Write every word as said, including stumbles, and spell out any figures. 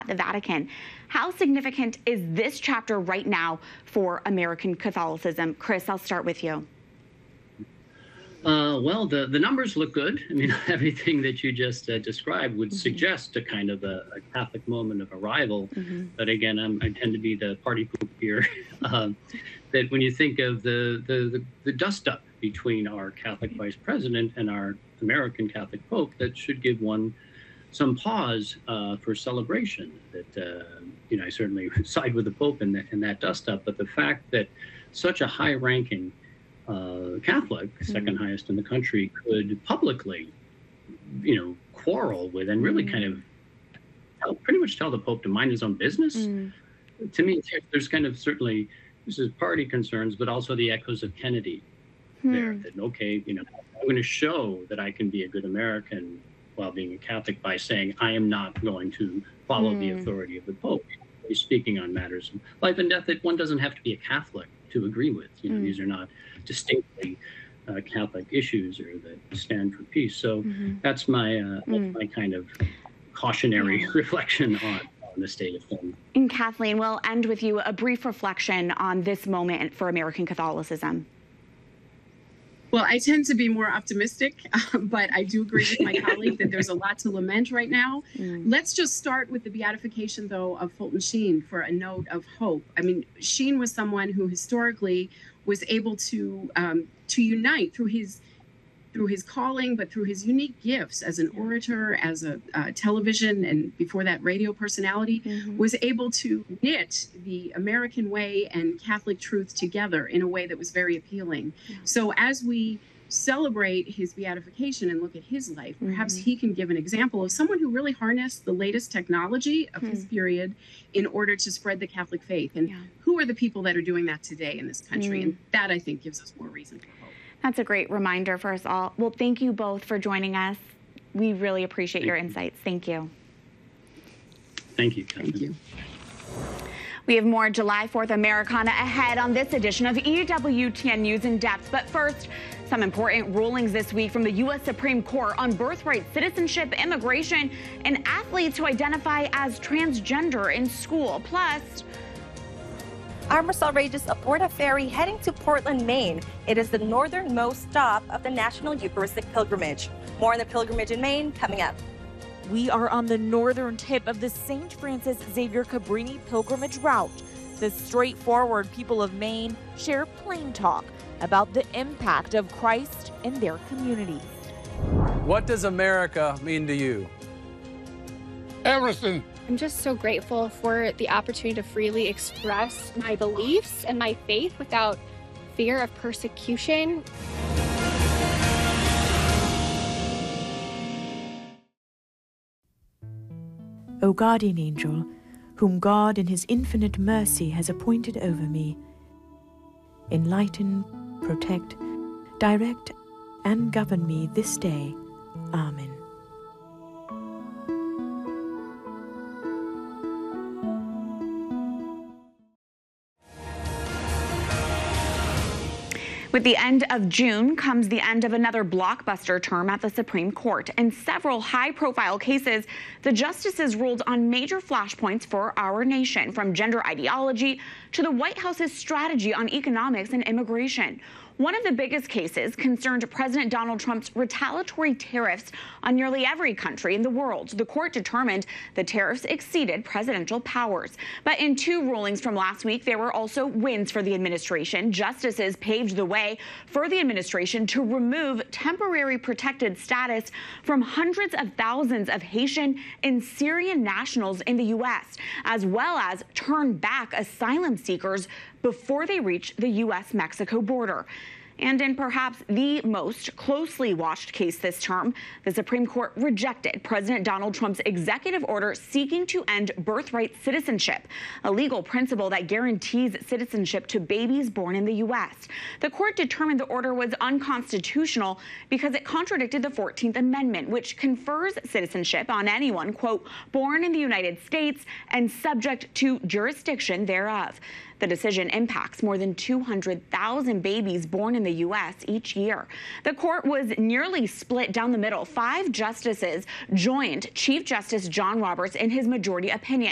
the Vatican. How significant is this chapter right now for American Catholicism? Chris, I'll start with you. Uh, well, the, the numbers look good. I mean, everything that you just uh, described would mm-hmm. suggest a kind of a, a Catholic moment of arrival. Mm-hmm. But again, I'm, I tend to be the party poop here. um, that when you think of the, the, the, the dust-up between our Catholic vice president and our American Catholic Pope, that should give one some pause uh, for celebration. That, uh, you know, I certainly side with the Pope in, the, in that dust-up, but the fact that such a high-ranking Uh, Catholic, second mm. highest in the country, could publicly, you know, quarrel with and really mm. kind of tell, pretty much tell the Pope to mind his own business. Mm. To me, there's kind of certainly, this is party concerns, but also the echoes of Kennedy mm. there. That, okay, you know, I'm going to show that I can be a good American while being a Catholic by saying I am not going to follow mm. the authority of the Pope. He's speaking on matters of life and death that one doesn't have to be a Catholic to agree with. You know, mm. these are not distinctly uh, Catholic issues or that stand for peace. So mm-hmm. that's my uh, mm. that's my kind of cautionary yeah. reflection on, on the state of things. And Kathleen, we'll end with you a brief reflection on this moment for American Catholicism. Well, I tend to be more optimistic, uh, but I do agree with my colleague that there's a lot to lament right now. Mm. Let's just start with the beatification, though, of Fulton Sheen for a note of hope. I mean, Sheen was someone who historically was able to um, to unite through his through his calling, but through his unique gifts as an orator, as a uh, television, and before that radio personality, mm-hmm. was able to knit the American way and Catholic truth together in a way that was very appealing. Yeah. So as we celebrate his beatification and look at his life, perhaps mm-hmm. he can give an example of someone who really harnessed the latest technology of mm-hmm. his period in order to spread the Catholic faith. And yeah. who are the people that are doing that today in this country? Mm-hmm. And that, I think, gives us more reason for hope. That's a great reminder for us all. Well, thank you both for joining us. We really appreciate thank your you. insights. Thank you. Thank you. Thank you. We have more July fourth Americana ahead on this edition of E W T N News in Depth. But first, some important rulings this week from the U S Supreme Court on birthright citizenship, immigration, and athletes who identify as transgender in school. Plus, Armors outrageous aboard a ferry heading to Portland, Maine. It is the northernmost stop of the National Eucharistic Pilgrimage. More on the pilgrimage in Maine coming up. We are on the northern tip of the Saint Francis Xavier Cabrini pilgrimage route. The straightforward people of Maine share plain talk about the impact of Christ in their communities. What does America mean to you? Everything. I'm just so grateful for the opportunity to freely express my beliefs and my faith without fear of persecution. O guardian angel, whom God in his infinite mercy has appointed over me, enlighten, protect, direct, and govern me this day. Amen. With the end of June comes the end of another blockbuster term at the Supreme Court. In several high-profile cases, the justices ruled on major flashpoints for our nation, from gender ideology to the White House's strategy on economics and immigration. One of the biggest cases concerned President Donald Trump's retaliatory tariffs on nearly every country in the world. The court determined the tariffs exceeded presidential powers. But in two rulings from last week, there were also wins for the administration. Justices paved the way for the administration to remove temporary protected status from hundreds of thousands of Haitian and Syrian nationals in the U S, as well as turn back asylum seekers before they reach the U S Mexico border. And in perhaps the most closely watched case this term, the Supreme Court rejected President Donald Trump's executive order seeking to end birthright citizenship, a legal principle that guarantees citizenship to babies born in the U S. The court determined the order was unconstitutional because it contradicted the fourteenth Amendment, which confers citizenship on anyone, quote, born in the United States and subject to jurisdiction thereof. The decision impacts more than two hundred thousand babies born in the U S each year. The court was nearly split down the middle. Five justices joined Chief Justice John Roberts in his majority opinion.